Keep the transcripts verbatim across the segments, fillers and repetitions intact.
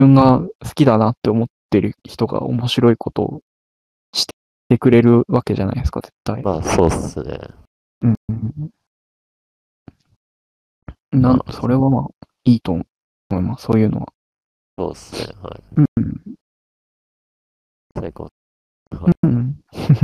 分が好きだなって思ってる人が面白いことをしてくれるわけじゃないですか、絶対。 まあ、そうっすね。 うんうん。なんまあ、 それはまあ、いいと思います、そういうのは。 そうっすね。はい。 うんうん最高。はい。 うん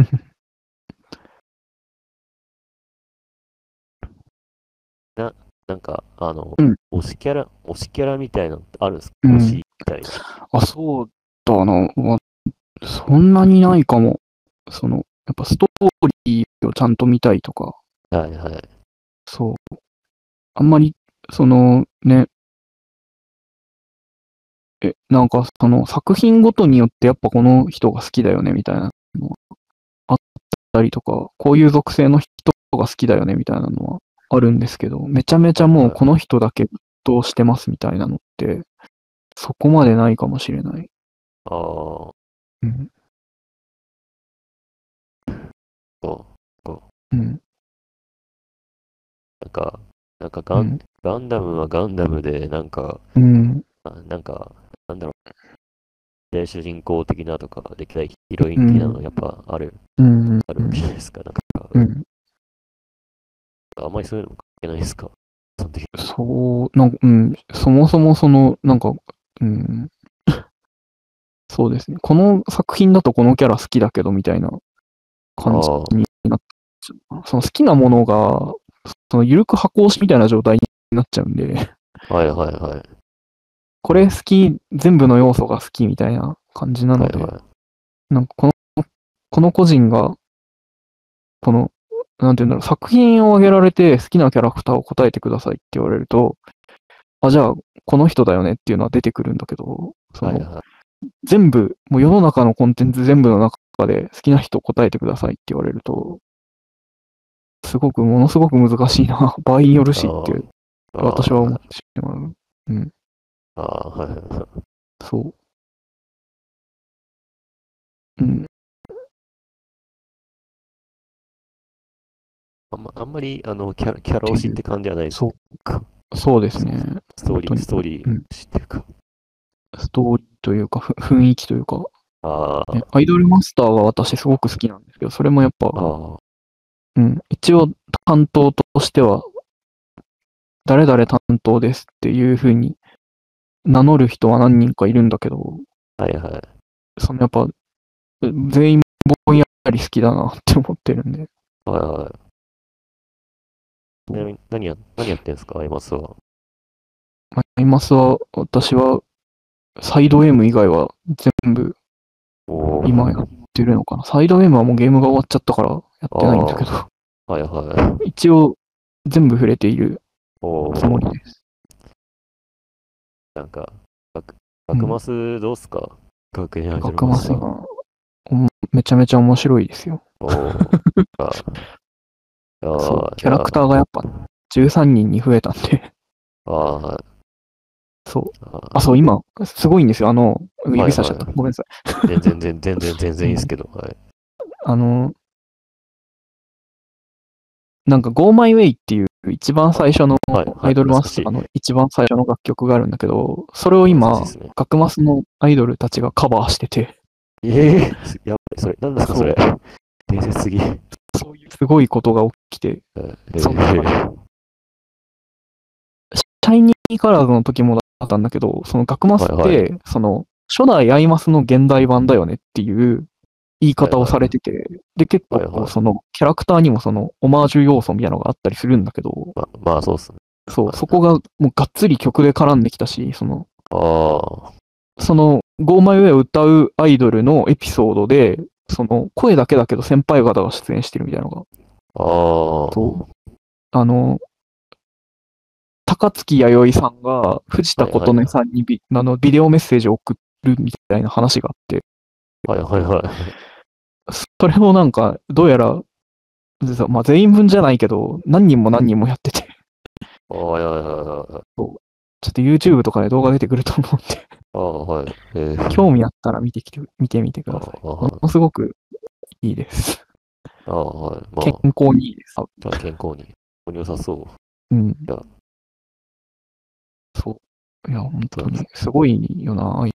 な、なんか、あの、 うん推しキャラ、推しキャラみたいなのってあるんですか？推しうん。 みたいな。 あ、そうだな。まそんなにないかも。その、やっぱストーリーをちゃんと見たいとか、 はいはい。 そう。あんまり、そのね、え、なんかその作品ごとによってやっぱこの人が好きだよねみたいなのがあったりとか、こういう属性の人が好きだよねみたいなのはあるんですけど、めちゃめちゃはいはい。 もうこの人だけどうしてますみたいなのって、そこまでないかもしれない。 ああ、 うん。 そう。そううん。 なんか、なんかガン、 うん。 ガンダムはガンダムで、なんか、 うん。 あなんか、なんだろう、で主人公的なとか、歴代ヒロイン的なのうん。 やっぱある、 うん。 あるわけじゃないですか。なんか、 うん。 あんまりそういうのも関係ないですか？その時。 そう、なんか、うん、そもそもその、なんか、うん、そうですね。この作品だとこのキャラ好きだけどみたいな感じあになっちゃう。その好きなものが、その緩く箱押しみたいな状態になっちゃうんで、 あ、はいはいはい。 これ好き、全部の要素が好きみたいな感じなので、 はいはなんかこの、この個人が、この、なんていうんだろう、作品を挙げられて好きなキャラクターを答えてくださいって言われると、あ、じゃあ、この人だよねっていうのは出てくるんだけど、そい。はいの、 はい。 全部、もう世の中のコンテンツ全部の中で好きな人答えてくださいって言われると、すごく、ものすごく難しいな。場合によるしってあ私は思っあ、 てしまう。うん。 ああ、はいはいはい。 そう。うん。 あんま、あんまり、あの、キャラ、キャラ推しっっていう。 て感じじゃないですそね。かう。そうですそうね。 ストーリー、 本当に。 ストーリーうん。 知ってるか。 ストーリーというか、ふ雰囲気というか、ね、 ああ、 アイドルマスターは私すごく好きなんですけど、それもやっぱ、 ああ、 うん、一応担当としては、誰々担当ですっていう風に名乗る人は何人かいるんだけど、 はいはい。 そのやっぱ、全員ぼんやり好きだなって思ってるんで。 はいはい。ちなみに、何や、何やってんすか、アイマスは。 まあ、アイマスは、私は、サイド M 以外は全部お今やっー、 てるのかな。サイド M はもうゲームが終わっちゃったからやってないんだけど、 ああ、はいはい。 一応全部触れているおつもりー、 です。 なんか、学、 うん。 学マスどうっすか？学園アイドル学マスター。 マスがおもめちゃめちゃ面白いですよ。 おー、あそう。 あ、いキャラクタや、 ーがやっぱじゅうさんにんに増えたんで、 ああ、 そう。あ、 あそう、今、すごいんですよ。あの、 あ、はい指さしちゃった。 はい。 ごめんなさい。 全然、全然、全然、全然うん。 いいですけど、はい。 あの、なんか Go My Way っていう一番あ、 最初のはい、はい、 アイドル懐かしい。 マスターの一番最初の楽曲があるんだけど、それを今、 懐かしいですね。 学マスのアイドルたちがカバーしてて、 ええー、やばい、それ、何ですか、それ。 そう、 伝説すぎ。えそういうすごいことが起きて、そう、だから、 ー、 シャイニーカラーズの時もだったんだけど、その学マはいはい。 スって、その、初代アイマスの現代版だよねっていう言い方をされはいはい。 てて、で、結構、 はいはい。 その、キャラクターにもその、オマージュ要素みたいなのがあったりするんだけど、 ま、まあ、そうっすね。 そう、 はいはい。 そこがもうがっつり曲で絡んできたし、その、 ああ、 その、Go My Way を歌うアイドルのエピソードで、その、声だけだけど先輩方が出演してるみたいなのが、 ああ、 そう、あの、高槻弥生さんが藤田はいはい。 琴音さんにビあのビデオメッセージを送るみたいな話があって、 はいはいはい。 それもなんか、どうやら、まあ、全員分じゃないけど、何人も何人もやってて、 ああ、はいはいはいはい。 そうちょっと YouTube とかで動画出てくると思うんで、 ああ、はい。えー、 興味あったら見てきて、見てみてください。 ああ、 もはい。 のすごくいいです。 ああ、はい。 健ま康にいいです。 あ、健康に。本当に良さそう。 うん。 いや、 そう。 いや、本当に、すごいよな、ああいう